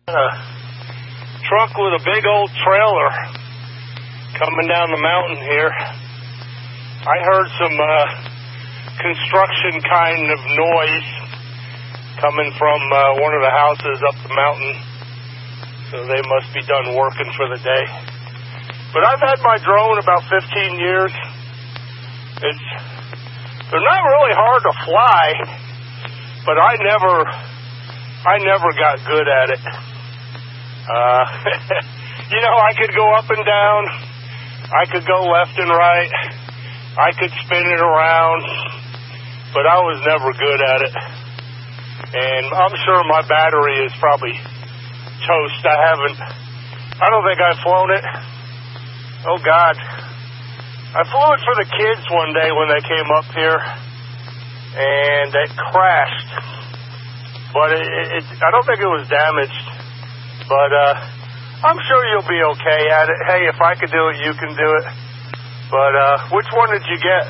A truck with a big old trailer coming down the mountain here. I heard some construction kind of noise coming from one of the houses up the mountain, so they must be done working for the day. But I've had my drone about 15 years. They're not really hard to fly, but I never got good at it. I could go up and down, I could go left and right, I could spin it around, but I was never good at it. And I'm sure my battery is probably toast. I don't think I've flown it. Oh, God. I flew it for the kids one day when they came up here, and it crashed. But I don't think it was damaged. But I'm sure you'll be okay at it. Hey, if I could do it, you can do it. But which one did you get?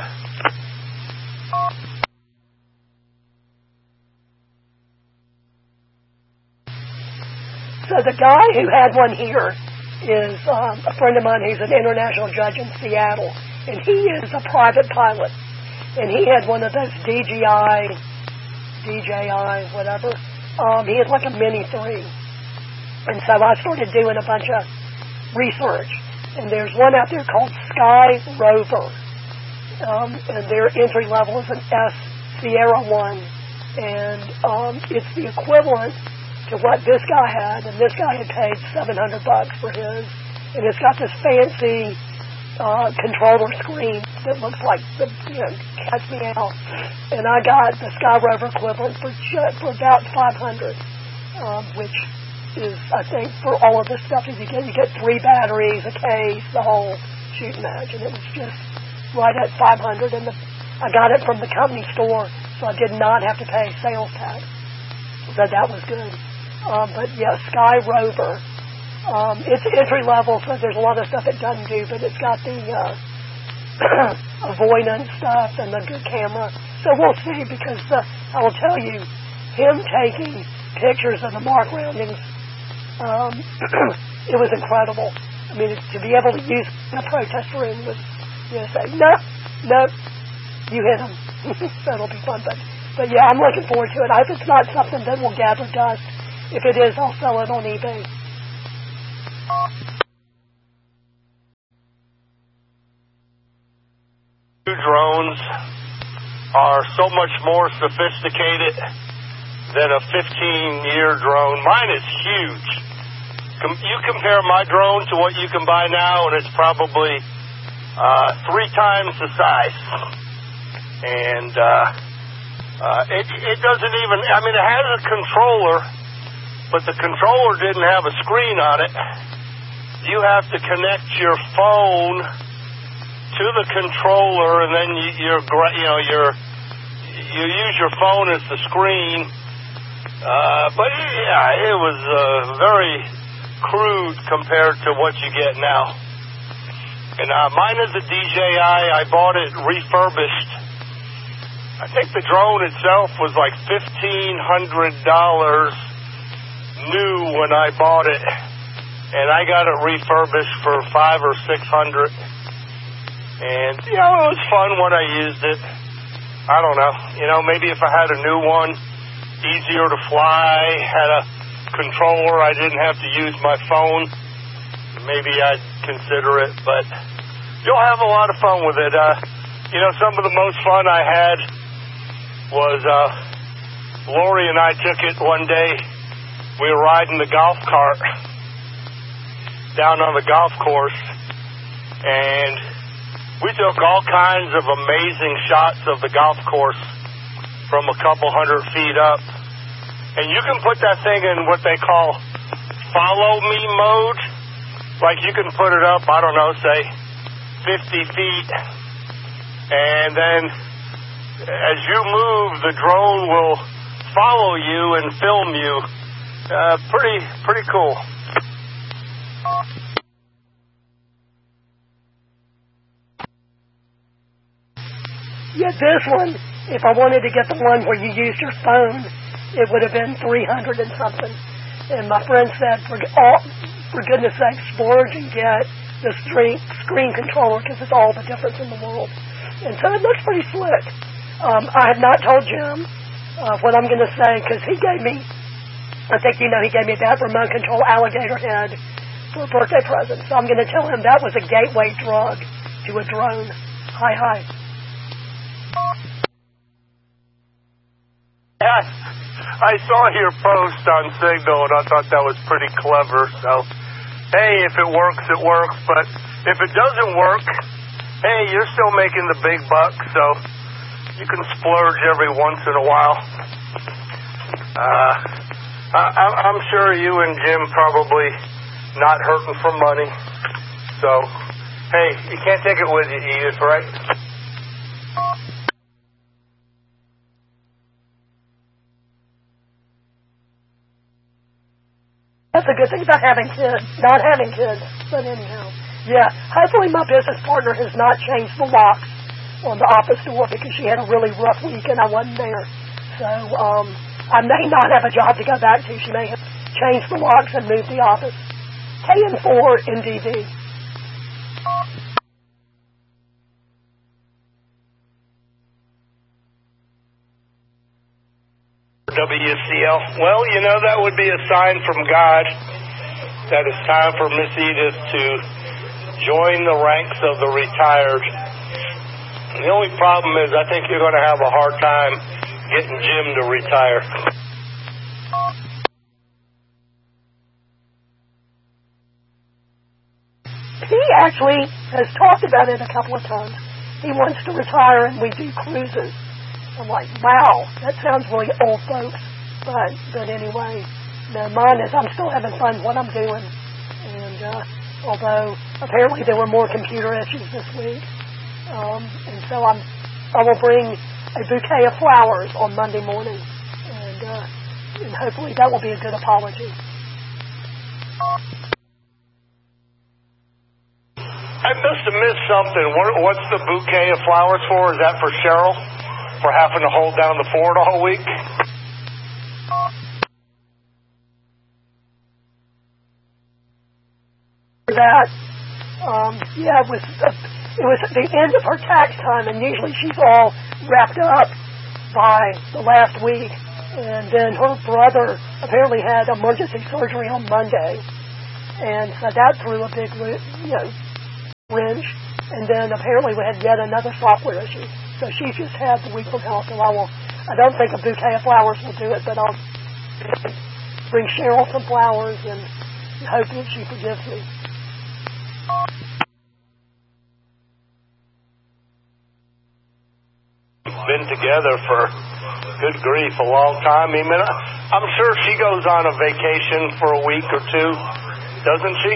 So the guy who had one here is a friend of mine. He's an international judge in Seattle, and he is a private pilot. And he had one of those DJI, whatever. He had like a Mini 3. And so I started doing a bunch of research. And there's one out there called Sky Rover. And their entry level is an S Sierra 1. And it's the equivalent to what this guy had, and this guy had paid $700 for his, and it's got this fancy controller screen that looks like catch me out. And I got the Sky Rover equivalent for about $500, which is, I think, for all of this stuff, you get 3 batteries, a case, the whole shooting match, and it was just right at $500. And I got it from the company store, so I did not have to pay sales tax. So that was good. But yeah, Sky Rover. It's entry level, so there's a lot of stuff it doesn't do, but it's got the avoidance stuff and the good camera. So we'll see, because I will tell you, him taking pictures of the mark roundings, it was incredible. I mean, to be able to use a protest room was, say, no, you hit him. So it'll be fun. But yeah, I'm looking forward to it. I hope it's not something that will gather dust. If it is, I'll sell it on eBay. Drones are so much more sophisticated than a 15-year drone. Mine is huge. You compare my drone to what you can buy now, and it's probably 3 times the size. And it doesn't even, it has a controller, but the controller didn't have a screen on it. You have to connect your phone to the controller, and then you use your phone as the screen. But yeah, it was very crude compared to what you get now. And mine is a DJI. I bought it refurbished. I think the drone itself was like $1,500 new when I bought it, and I got it refurbished for $500 or $600. And it was fun when I used it. I don't know. Maybe if I had a new one, easier to fly, had a controller, I didn't have to use my phone, maybe I'd consider it. But you'll have a lot of fun with it. Some of the most fun I had was Lori and I took it one day. We were riding the golf cart down on the golf course, and we took all kinds of amazing shots of the golf course from a couple 100 feet up. And you can put that thing in what they call follow me mode. Like you can put it up, say 50 feet. And then as you move, the drone will follow you and film you. Pretty cool. Yeah, this one, if I wanted to get the one where you use your phone, it would have been $300 and something. And my friend said, for goodness sake, splurge and get the screen controller because it's all the difference in the world. And so it looks pretty slick. I have not told Jim what I'm going to say because he gave me, I think you know, he gave me that remote control alligator head for a birthday present. So I'm going to tell him that was a gateway drug to a drone. Hi. Yeah, I saw your post on Signal, and I thought that was pretty clever. So, hey, if it works, it works. But if it doesn't work, hey, you're still making the big bucks, so you can splurge every once in a while. I'm sure you and Jim probably not hurting for money. So, hey, you can't take it with you, Edith, right? That's a good thing about having kids, not having kids. But anyhow, yeah, hopefully my business partner has not changed the locks on the office door because she had a really rough week and I wasn't there. So I may not have a job to go back to. She may have changed the locks and moved the office. KN4 NDV. WCL. Well, you know, that would be a sign from God that it's time for Miss Edith to join the ranks of the retired. The only problem is I think you're going to have a hard time getting Jim to retire. He actually has talked about it a couple of times. He wants to retire and we do cruises. I'm like, wow, that sounds really old folks. But anyway, no, mine is I'm still having fun what I'm doing. And although apparently there were more computer issues this week. And so I will bring a bouquet of flowers on Monday morning. And hopefully that will be a good apology. I must have missed something. What's the bouquet of flowers for? Is that for Cheryl? For having to hold down the fort all week? That, yeah, it was at the end of her tax time, and usually she's all wrapped up by the last week. And then her brother apparently had emergency surgery on Monday, and so that threw a big, wrench. And then apparently we had yet another software issue. So she just had the week from hell. So I don't think a bouquet of flowers will do it, but I'll bring Cheryl some flowers and hope that she forgives me. Been together for, good grief, a long time. I mean, I'm sure she goes on a vacation for a week or two, doesn't she?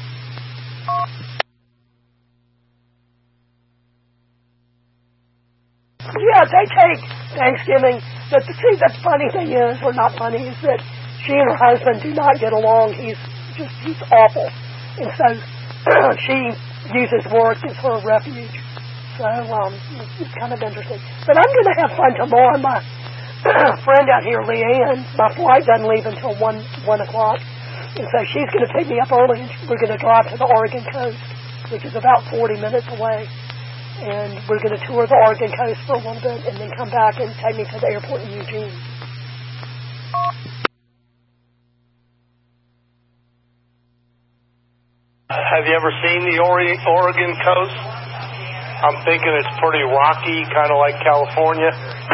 Yeah, they take Thanksgiving. But the funny thing is, or not funny, is that she and her husband do not get along. He's awful. And so she uses work as her refuge. So it's kind of interesting. But I'm going to have fun tomorrow. My friend out here, Leanne, my flight doesn't leave until 1 o'clock. And so she's going to pick me up early, and we're going to drive to the Oregon coast, which is about 40 minutes away. And we're going to tour the Oregon coast for a little bit and then come back and take me to the airport in Eugene. Have you ever seen the Oregon coast? I'm thinking it's pretty rocky, kind of like California.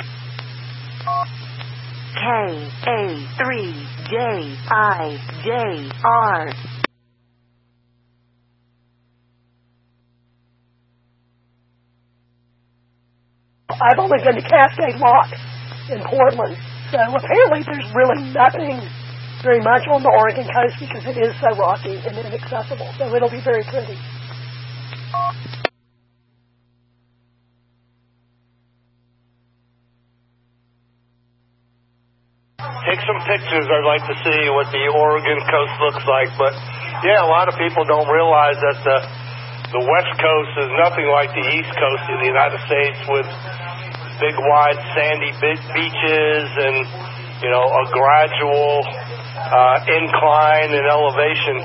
KA3JIJR. I've only been to Cascade Lock in Portland, so apparently there's really nothing very much on the Oregon coast because it is so rocky and inaccessible, so it'll be very pretty. Take some pictures. I'd like to see what the Oregon coast looks like, but yeah, a lot of people don't realize that the West Coast is nothing like the East Coast of the United States with big, wide, sandy beaches and a gradual incline and elevation.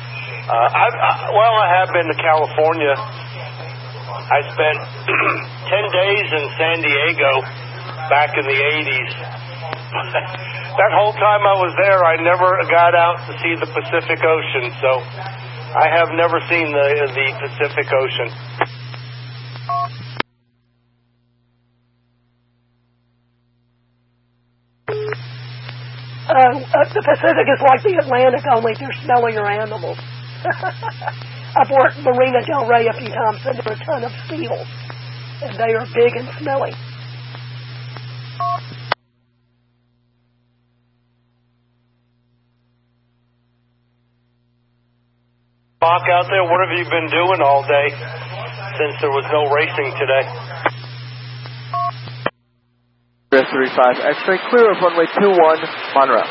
I have been to California. I spent 10 days in San Diego back in the 80s. That whole time I was there, I never got out to see the Pacific Ocean, so I have never seen the Pacific Ocean. The Pacific is like the Atlantic, only they're smellier animals. I've worked Marina Del Rey a few times, and there are a ton of seals, and they are big and smelly. Mark, out there, what have you been doing all day since there was no racing today? 35 X-ray, clear of runway 21, Monroe.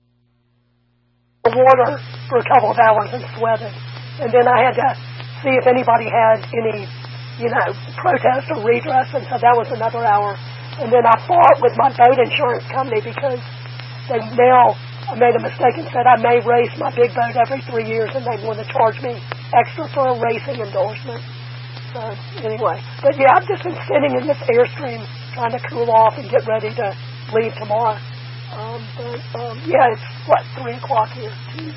Water for a couple of hours and sweated. And then I had to see if anybody had any, protest or redress, and so that was another hour. And then I fought with my boat insurance company because I made a mistake and said I may race my big boat every 3 years, and they want to charge me extra for a racing endorsement. So anyway, but yeah, I've just been sitting in this Airstream trying to cool off and get ready to leave tomorrow. Yeah, it's 3 o'clock here.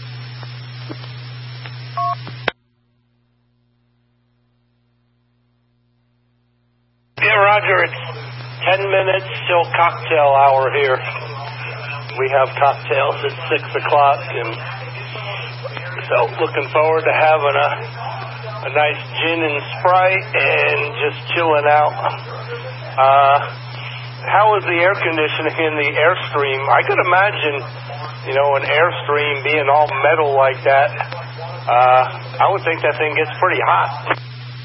Yeah, Roger, it's 10 minutes till cocktail hour here. We have cocktails at 6 o'clock, and so looking forward to having a nice gin and Sprite and just chilling out. How is the air conditioning in the Airstream? I could imagine, an Airstream being all metal like that. I would think that thing gets pretty hot.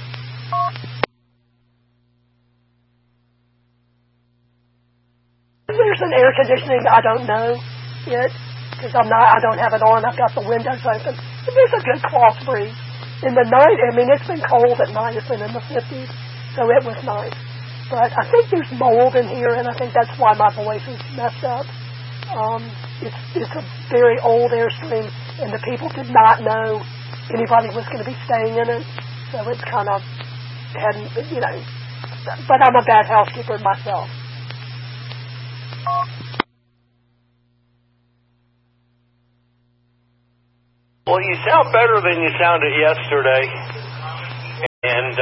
There's an air conditioning, I don't know it, because I don't have it on. I've got the windows open. But there's a good cross breeze. In the night, it's been cold at night. It's been in the 50s, so it was nice. But I think there's mold in here, and I think that's why my voice is messed up. It's a very old Airstream, and the people did not know anybody was going to be staying in it, so it's kind of hadn't, But I'm a bad housekeeper myself. Well, you sound better than you sounded yesterday, and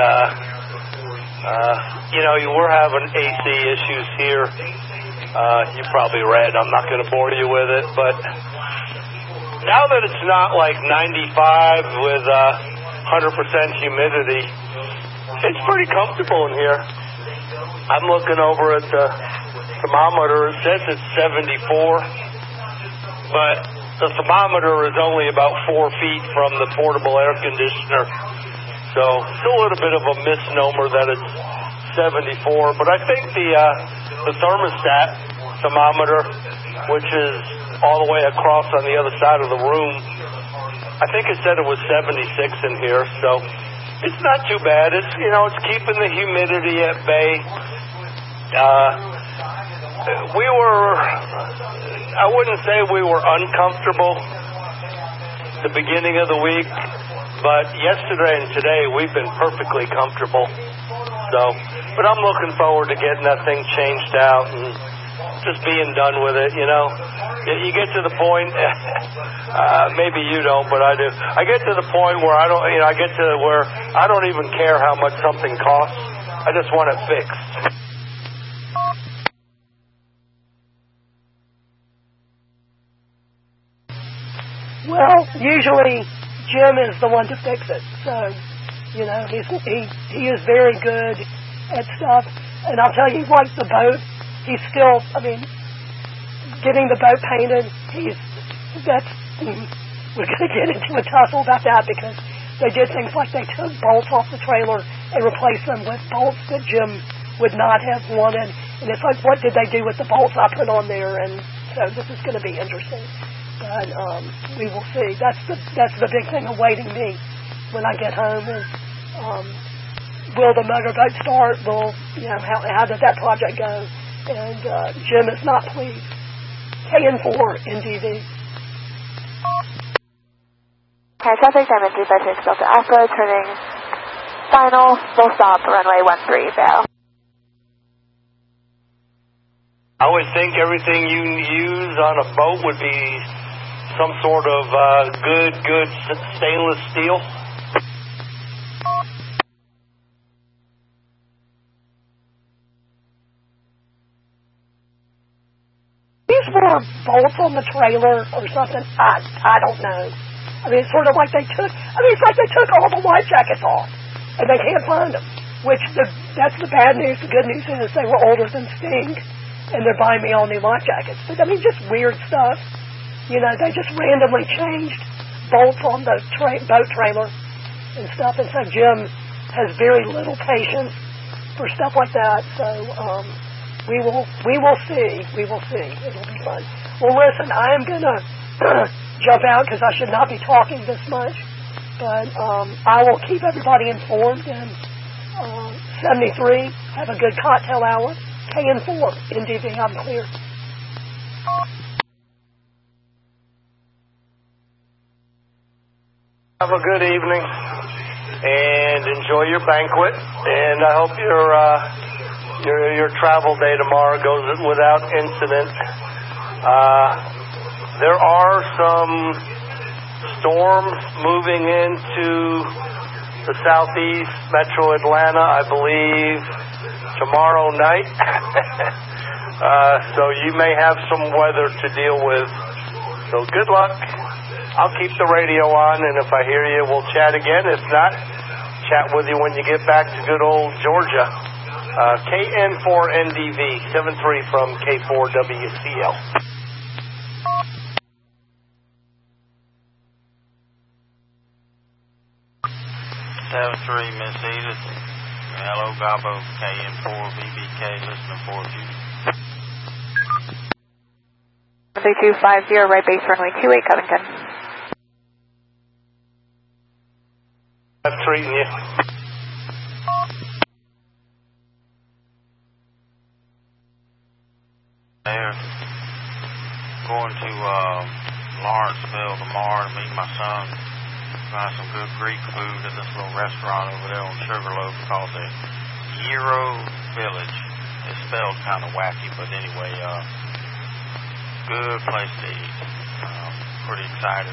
you were having AC issues here. You probably read. I'm not going to bore you with it, but now that it's not like 95 with 100% humidity, it's pretty comfortable in here. I'm looking over at the thermometer. It says it's 74, but the thermometer is only about 4 feet from the portable air conditioner. So still a little bit of a misnomer that it's 74. But I think the thermostat thermometer, which is all the way across on the other side of the room, I think it said it was 76 in here. So it's not too bad. It's, it's keeping the humidity at bay. I wouldn't say we were uncomfortable the beginning of the week, but yesterday and today we've been perfectly comfortable. So, but I'm looking forward to getting that thing changed out and just being done with it, You get to the point, maybe you don't, but I do. I get to the point where I don't even care how much something costs. I just want it fixed. Well, usually Jim is the one to fix it. So, he is very good at stuff. And I'll tell you, like the boat, he's still, getting the boat painted, we're going to get into a tussle about that because they did things like they took bolts off the trailer and replaced them with bolts that Jim would not have wanted. And it's like, what did they do with the bolts I put on there? And so this is going to be interesting. But we will see. That's the big thing awaiting me when I get home is will the motorboat start? How did that project go? And Jim is not pleased. KN4 NDV. Okay, traffic diamond 356 Delta Alpha, turning final, full stop, runway 13, Vail. I would think everything you use on a boat would be some sort of good stainless steel. These were bolts on the trailer or something. I don't know. I mean, it's sort of like it's like they took all the life jackets off, and they can't find them. That's the bad news. The good news is they were older than Sting, and they're buying me all new life jackets. But I mean, just weird stuff. You know, they just randomly changed bolts on the boat trailer and stuff. And so Jim has very little patience for stuff like that. So we will see. We will see. It'll be fun. Well, listen, I am gonna jump out because I should not be talking this much, but I will keep everybody informed. And 73, have a good cocktail hour. KN4 NDV, I'm clear. Have a good evening and enjoy your banquet. And I hope your travel day tomorrow goes without incident. There are some storms moving into the southeast metro Atlanta, I believe, tomorrow night. So you may have some weather to deal with. So good luck. I'll keep the radio on, and if I hear you, we'll chat again. If not, chat with you when you get back to good old Georgia. KN4NDV, 73 from K4WCL. Miss Edith. Hello, Gabo, KN4VBK, listening for you. 3250, right base runway 28, Covington. I'm treating you. There. Going to Lawrenceville tomorrow to meet my son. Find some good Greek food at this little restaurant over there on Sugarloaf called the Gyro Village. It's spelled kind of wacky, but anyway, good place to eat. Pretty excited.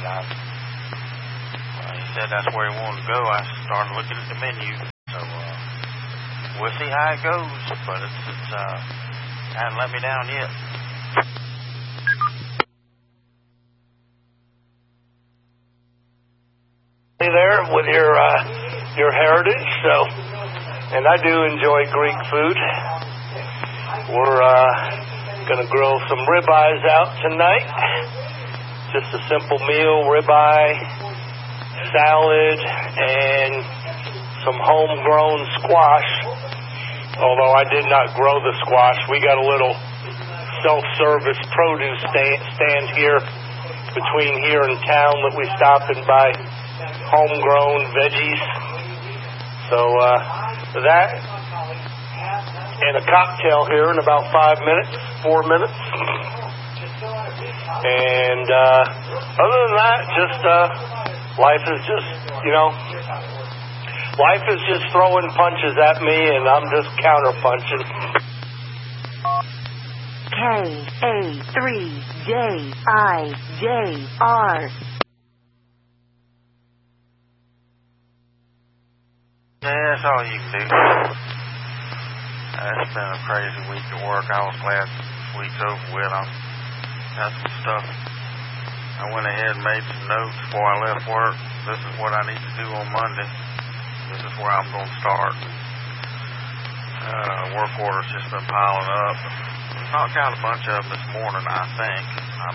He said that's where he wanted to go. I started looking at the menu, so we'll see how it goes. But it's hasn't let me down yet. There with your heritage, and I do enjoy Greek food. We're gonna grill some ribeyes out tonight. Just a simple meal, ribeye, salad, and some homegrown squash. Although I did not grow the squash, we got a little self-service produce stand here between here and town that we stop and buy homegrown veggies. So that and a cocktail here in about 4 minutes. And other than that, just life is just throwing punches at me, and I'm just counter-punching. KA3JIJR. Yeah, that's all you can do. It's been a crazy week at work. I was glad this week's over with. I got some stuff. I went ahead and made some notes before I left work. This is what I need to do on Monday. This is where I'm going to start. Work orders just been piling up. Knocked out a bunch of them this morning, I think. I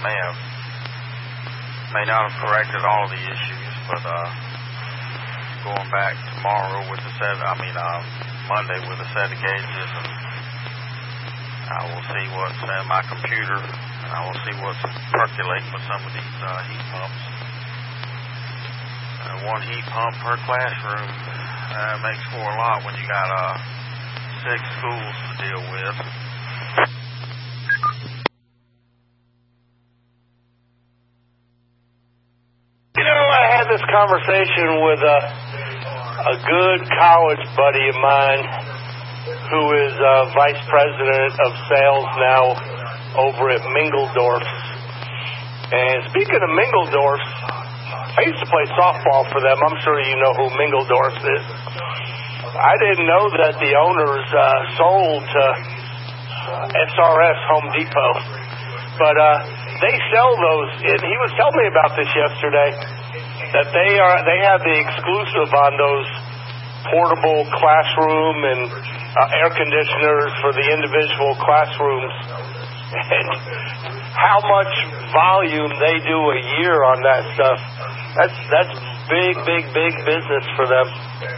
may not have corrected all the issues, but going back tomorrow with Monday with a set of gauges, and I will see what's in my computer, and I will see what's percolating with some of these heat pumps. One heat pump per classroom makes for a lot when you got 6 schools to deal with. had this conversation with a good college buddy of mine who is vice president of sales now over at Mingledorf. And speaking of Mingledorf, I used to play softball for them. I'm sure you know who Mingledorf is. I didn't know that the owners sold to SRS Home Depot. But they sell those, and he was telling me about this yesterday, that they have the exclusive on those portable classroom and air conditioners for the individual classrooms. And how much volume they do a year on that stuff. That's big business for them.